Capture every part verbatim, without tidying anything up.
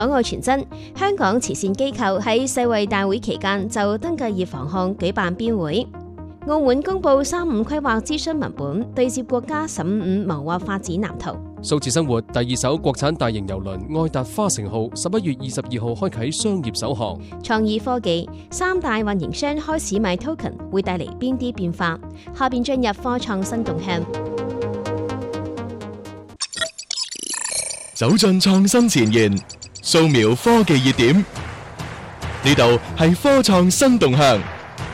港澳傳真，香港慈善機構喺世衛大會期間就登革熱防控舉辦邊會。澳門公布三五規劃諮詢文本，對接國家十五五謀劃發展藍圖。 數字生活第二艘國產大型郵輪愛達花城號十一月二十二號開啟商業首航。 創意科技，三大運營商開始賣 token， 會帶嚟邊啲變化？下邊進入科創新動向。 走進創新前沿，掃描科技熱點，呢度係科創新動向。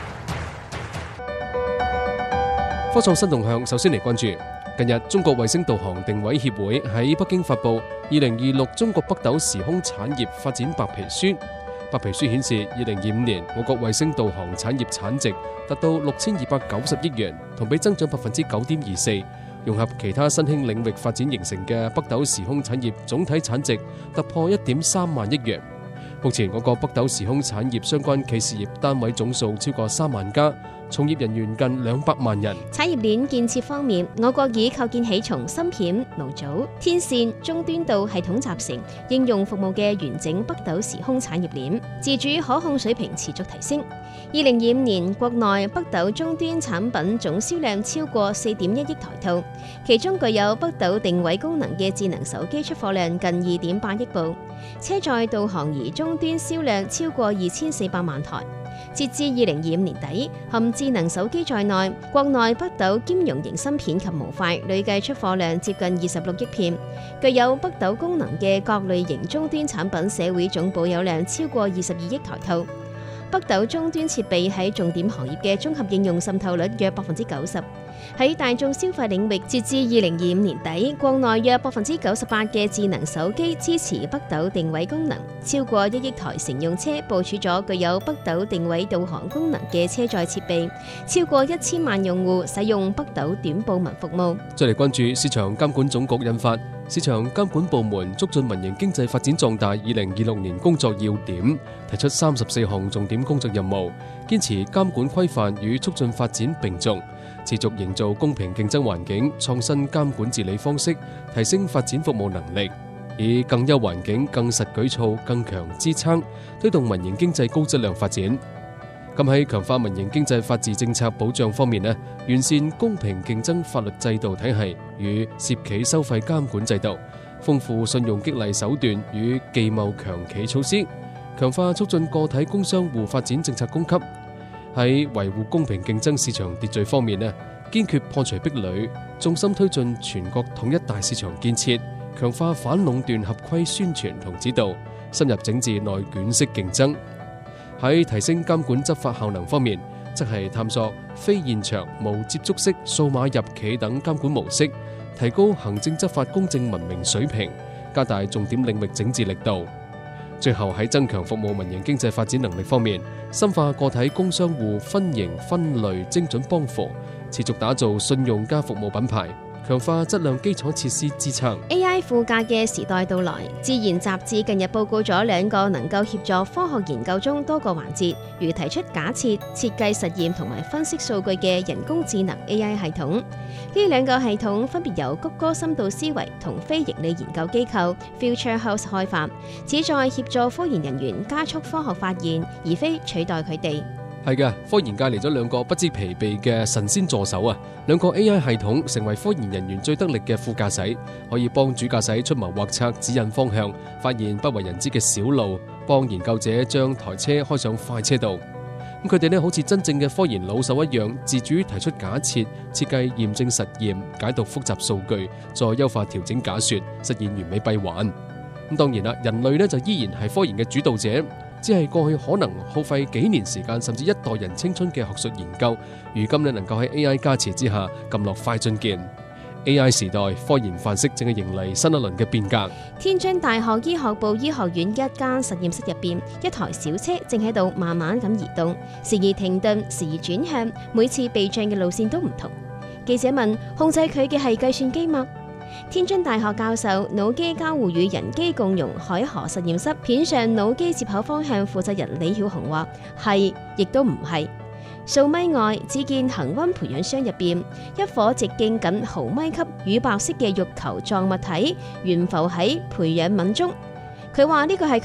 科創新動向，首先嚟關注。近日，中國衛星導航定位協會喺北京發布《二零二六中國北斗時空產業發展白皮書》。白皮書顯示，二零二五年我國衛星導航產業產值達到六千二百九十億元，同比增長百分之九點二四。融合其他新興領域發展形成嘅北斗時空產業總體產值突破一點三萬億元。目前，我國北斗時空產業相關企事業單位總數超過三萬家，從業人員近兩百萬人。 產業鏈建設方面，我國已構建起從芯片、爐組、天線、終端到系統集成應用服務嘅完整北斗時空產業鏈，自主可控水平持續提升。二零二五年，國內北斗終端產品總銷量超過四點一億台套，其中具有北斗定位功能嘅智能手機出貨量近二點八億部，車載導航儀終端銷量超過二千四百萬台。截至二零二五年底，含智能手機在內，國內北斗兼容型芯片及模塊累計出貨量接近二十六億片。具有北斗功能嘅各類型終端產品社會總保有量超過二十二億台套。北斗終端設備喺重點行業嘅綜合應用滲透率約百分之九十。喺大眾消費領域，截至二零二五年底，國內約百分之九十八嘅智能手機支持北斗定位功能，超過一億台乘用車部署咗具有北斗定位導航功能嘅車載設備，超過一千萬用戶使用北斗短報文服務。 再嚟關注市場監管總局印發《市場監管部門促進民營經濟發展壯大二零二六年工作要點》，提出三十四項重點工作任務，堅持監管規範與促進發展並重，持續營造公平競爭環境，創新監管治理方式，提升發展服務能力，以更優環境、更實舉措、更強支撐，推動民營經濟高質量發展。咁喺強化民營經濟法治政策保障方面呢，完善公平競爭法律制度體系與涉企收費監管制度，豐富信用激勵手段與技貿強企措施，強化促進個體工商戶發展政策供給。喺維護公平競爭市場秩序方面呢，堅決破除壁壘，重心推進全國統一大市場建設，強化反壟斷合規宣傳同指導，深入整治內捲式競爭。喺提升監管執法效能方面，則係探索非現場、無接觸式數碼入企等監管模式，提高行政執法公正文明水平，加大重點領域整治力度。最後喺增強服務民營經濟發展能力方面，深化個體工商戶分型分類精準幫扶，持續打造信用加服務品牌，強化質量基礎設施支撐。 A I 附駕嘅時代到來，自然雜誌近日報告咗兩個能夠協助科學研究中多個環節，如提出假設、設計實驗同埋分析數據嘅人工智能 A I 系統。呢兩個系統分別由谷歌深度思維同非營利研究機構 Future House 開發，旨在協助科研人員加速科學發現，而非取代佢哋。 係嘅，科研界嚟咗兩個不知疲憊嘅神仙助手啊！兩個 A I 系統成為科研人員最得力嘅副駕駛，可以幫主駕駛出謀劃策、指引方向，發現不為人知嘅小路，幫研究者將台車開上快車道。咁佢哋呢好似真正嘅科研老手一樣，自主提出假設、設計驗證實驗、解讀複雜數據，再優化調整假說，實現完美閉環。咁當然啦，人類呢就依然係科研嘅主導者。只係過去可能耗費幾年時間甚至一代人青春嘅學術研究，如今呢能夠喺 A I 加持之下撳落快進鍵。A I 時代科研範式正係迎嚟新一輪嘅變革。 天津大學醫學部醫學院一間實驗室入邊，一台小車正喺度慢慢咁移動，時而停頓，時而轉向，每次避障嘅路線都唔同。記者問：控制佢嘅係計算機嗎？天津大學教授腦機交互與人機共融海河實驗室片上腦機接口方向負責人李曉紅話：係，亦都唔係。數米外，只見恒溫培養箱入邊一顆直徑僅毫米級乳白色嘅肉球狀物體懸浮喺培養皿中。佢話呢個係